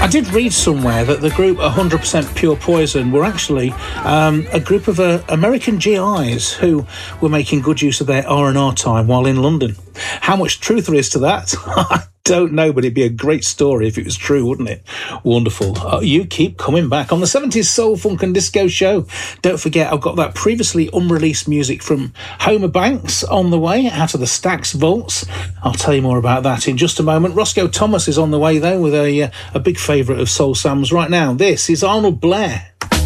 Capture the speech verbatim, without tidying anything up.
I did read somewhere that the group one hundred percent Pure Poison were actually um, a group of uh, American G Is who were making good use of their R and R time while in London. How much truth there is to that, I don't know, but it'd be a great story if it was true, wouldn't it? Wonderful. Uh, you keep coming back on the seventies Soul, Funk and Disco show. Don't forget, I've got that previously unreleased music from Homer Banks on the way, out of the Stax vaults. I'll tell you more about that in just a moment. Roscoe Thomas is on the way, though, with a, uh, a big favourite of Soul Sam's right now. This is Arnold Blair.